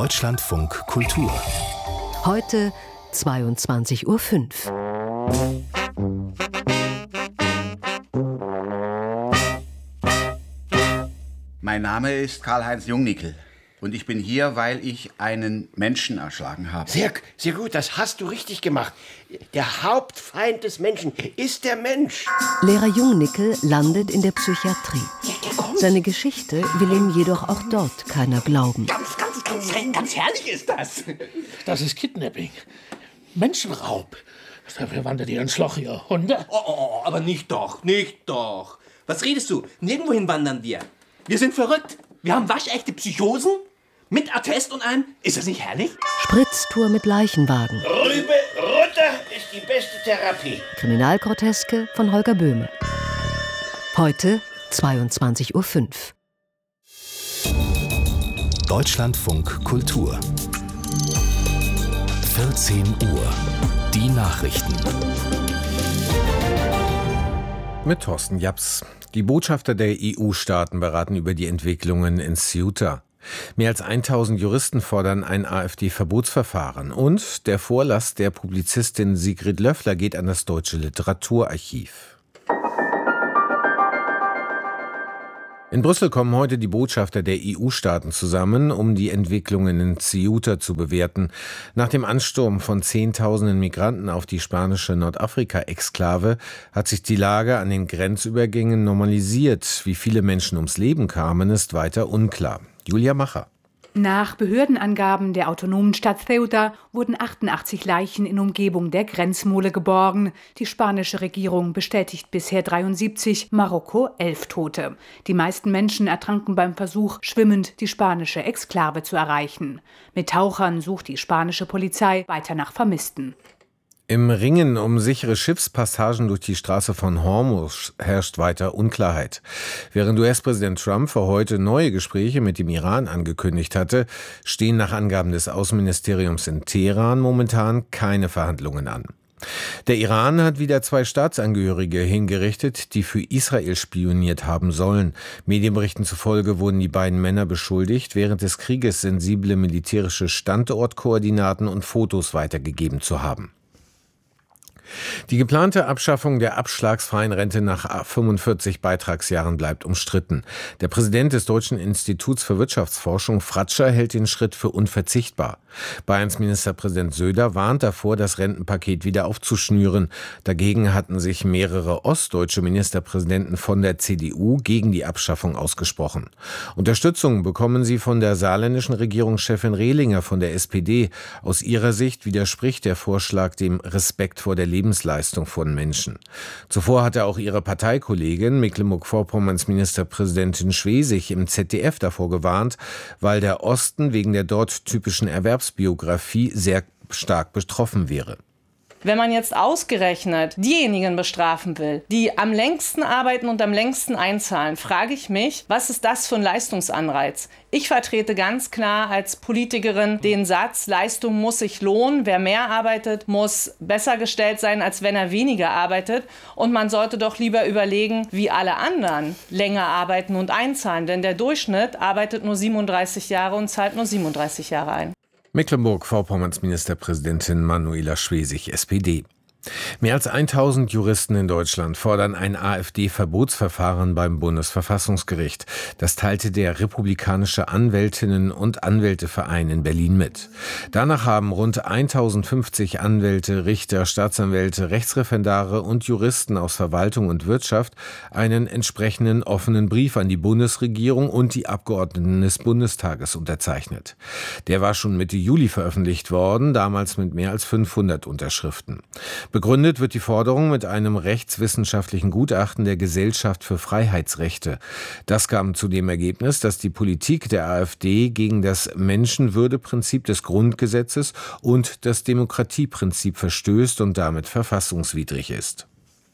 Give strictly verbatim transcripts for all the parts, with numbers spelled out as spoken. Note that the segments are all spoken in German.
Deutschlandfunk Kultur. Heute zweiundzwanzig Uhr fünf. Mein Name ist Karl-Heinz Jungnickel und ich bin hier, weil ich einen Menschen erschlagen habe. Sehr, sehr gut, das hast du richtig gemacht. Der Hauptfeind des Menschen ist der Mensch. Lehrer Jungnickel landet in der Psychiatrie. Seine Geschichte will ihm jedoch auch dort keiner glauben. Ganz, ganz, ganz, ganz herrlich ist das. Das ist Kidnapping. Menschenraub. Dafür wandert ihr ins Loch, ihr Hunde. Oh, oh, oh, aber nicht doch, nicht doch. Was redest du? Nirgendwohin wandern wir. Wir sind verrückt. Wir haben waschechte Psychosen. Mit Attest und allem. Ist das nicht herrlich? Spritztour mit Leichenwagen. Rübe runter ist die beste Therapie. Kriminalgroteske von Holger Böhme. Heute zweiundzwanzig Uhr fünf. Deutschlandfunk Kultur. vierzehn Uhr. Die Nachrichten. Mit Thorsten Japs. Die Botschafter der E U-Staaten beraten über die Entwicklungen in Ceuta. Mehr als tausend Juristen fordern ein AfD-Verbotsverfahren. Und der Vorlass der Publizistin Sigrid Löffler geht an das Deutsche Literaturarchiv. In Brüssel kommen heute die Botschafter der E U-Staaten zusammen, um die Entwicklungen in Ceuta zu bewerten. Nach dem Ansturm von Zehntausenden Migranten auf die spanische Nordafrika-Exklave hat sich die Lage an den Grenzübergängen normalisiert. Wie viele Menschen ums Leben kamen, ist weiter unklar. Julia Macher. Nach Behördenangaben der autonomen Stadt Ceuta wurden achtundachtzig Leichen in Umgebung der Grenzmole geborgen. Die spanische Regierung bestätigt bisher dreiundsiebzig, Marokko elf Tote. Die meisten Menschen ertranken beim Versuch, schwimmend die spanische Exklave zu erreichen. Mit Tauchern sucht die spanische Polizei weiter nach Vermissten. Im Ringen um sichere Schiffspassagen durch die Straße von Hormuz herrscht weiter Unklarheit. Während U S-Präsident Trump für heute neue Gespräche mit dem Iran angekündigt hatte, stehen nach Angaben des Außenministeriums in Teheran momentan keine Verhandlungen an. Der Iran hat wieder zwei Staatsangehörige hingerichtet, die für Israel spioniert haben sollen. Medienberichten zufolge wurden die beiden Männer beschuldigt, während des Krieges sensible militärische Standortkoordinaten und Fotos weitergegeben zu haben. Die geplante Abschaffung der abschlagsfreien Rente nach fünfundvierzig Beitragsjahren bleibt umstritten. Der Präsident des Deutschen Instituts für Wirtschaftsforschung, Fratscher, hält den Schritt für unverzichtbar. Bayerns Ministerpräsident Söder warnt davor, das Rentenpaket wieder aufzuschnüren. Dagegen hatten sich mehrere ostdeutsche Ministerpräsidenten von der C D U gegen die Abschaffung ausgesprochen. Unterstützung bekommen sie von der saarländischen Regierungschefin Rehlinger von der S P D. Aus ihrer Sicht widerspricht der Vorschlag dem Respekt vor der Lebensleistung von Menschen. Zuvor hatte auch ihre Parteikollegin Mecklenburg-Vorpommerns Ministerpräsidentin Schwesig im Z D F davor gewarnt, weil der Osten wegen der dort typischen Erwerbsbiografie sehr stark betroffen wäre. Wenn man jetzt ausgerechnet diejenigen bestrafen will, die am längsten arbeiten und am längsten einzahlen, frage ich mich, was ist das für ein Leistungsanreiz? Ich vertrete ganz klar als Politikerin den Satz, Leistung muss sich lohnen. Wer mehr arbeitet, muss besser gestellt sein, als wenn er weniger arbeitet. Und man sollte doch lieber überlegen, wie alle anderen länger arbeiten und einzahlen. Denn der Durchschnitt arbeitet nur siebenunddreißig Jahre und zahlt nur siebenunddreißig Jahre ein. Mecklenburg-Vorpommerns Ministerpräsidentin Manuela Schwesig, S P D. Mehr als tausend Juristen in Deutschland fordern ein AfD-Verbotsverfahren beim Bundesverfassungsgericht. Das teilte der Republikanische Anwältinnen- und Anwälteverein in Berlin mit. Danach haben rund tausendfünfzig Anwälte, Richter, Staatsanwälte, Rechtsreferendare und Juristen aus Verwaltung und Wirtschaft einen entsprechenden offenen Brief an die Bundesregierung und die Abgeordneten des Bundestages unterzeichnet. Der war schon Mitte Juli veröffentlicht worden, damals mit mehr als fünfhundert Unterschriften. Begründet wird die Forderung mit einem rechtswissenschaftlichen Gutachten der Gesellschaft für Freiheitsrechte. Das kam zu dem Ergebnis, dass die Politik der AfD gegen das Menschenwürdeprinzip des Grundgesetzes und das Demokratieprinzip verstößt und damit verfassungswidrig ist.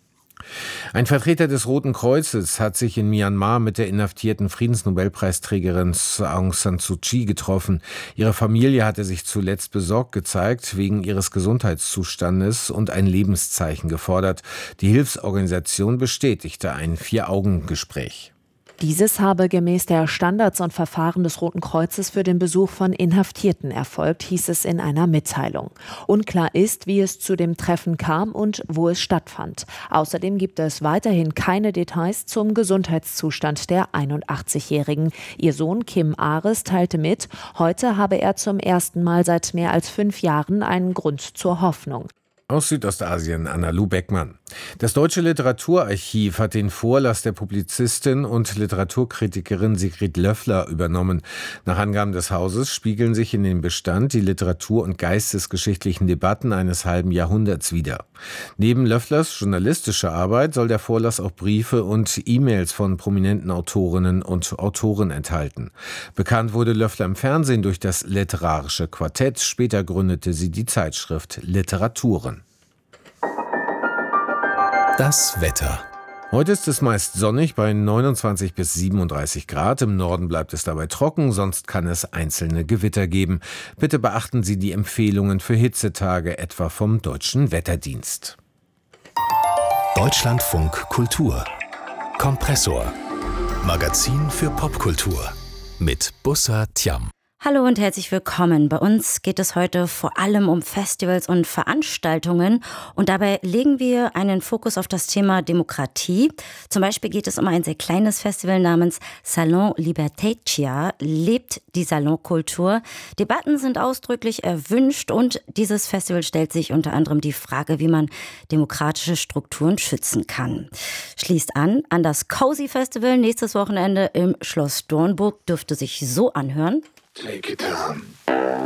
Ein Vertreter des Roten Kreuzes hat sich in Myanmar mit der inhaftierten Friedensnobelpreisträgerin Aung San Suu Kyi getroffen. Ihre Familie hatte sich zuletzt besorgt gezeigt wegen ihres Gesundheitszustandes und ein Lebenszeichen gefordert. Die Hilfsorganisation bestätigte ein Vier-Augen-Gespräch. Dieses habe gemäß der Standards und Verfahren des Roten Kreuzes für den Besuch von Inhaftierten erfolgt, hieß es in einer Mitteilung. Unklar ist, wie es zu dem Treffen kam und wo es stattfand. Außerdem gibt es weiterhin keine Details zum Gesundheitszustand der einundachtzigjährigen. Ihr Sohn Kim Ares teilte mit, heute habe er zum ersten Mal seit mehr als fünf Jahren einen Grund zur Hoffnung. Aus Südostasien, Anna-Lu Beckmann. Das Deutsche Literaturarchiv hat den Vorlass der Publizistin und Literaturkritikerin Sigrid Löffler übernommen. Nach Angaben des Hauses spiegeln sich in dem Bestand die literatur- und geistesgeschichtlichen Debatten eines halben Jahrhunderts wider. Neben Löfflers journalistischer Arbeit soll der Vorlass auch Briefe und E-Mails von prominenten Autorinnen und Autoren enthalten. Bekannt wurde Löffler im Fernsehen durch das Literarische Quartett. Später gründete sie die Zeitschrift Literaturen. Das Wetter. Heute ist es meist sonnig bei neunundzwanzig bis siebenunddreißig Grad. Im Norden bleibt es dabei trocken, sonst kann es einzelne Gewitter geben. Bitte beachten Sie die Empfehlungen für Hitzetage, etwa vom Deutschen Wetterdienst. Deutschlandfunk Kultur. Kompressor. Magazin für Popkultur. Mit Bussa Tiam. Hallo und herzlich willkommen. Bei uns geht es heute vor allem um Festivals und Veranstaltungen und dabei legen wir einen Fokus auf das Thema Demokratie. Zum Beispiel geht es um ein sehr kleines Festival namens Salon Libertatia, lebt die Salonkultur. Debatten sind ausdrücklich erwünscht und dieses Festival stellt sich unter anderem die Frage, wie man demokratische Strukturen schützen kann. Schließt an an das Cozy Festival nächstes Wochenende im Schloss Dornburg, dürfte sich so anhören. Take it down.